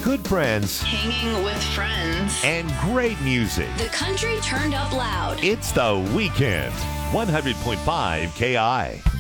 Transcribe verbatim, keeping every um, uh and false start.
good friends, hanging with friends, and great music. The country turned up loud. It's the weekend. one hundred point five K I.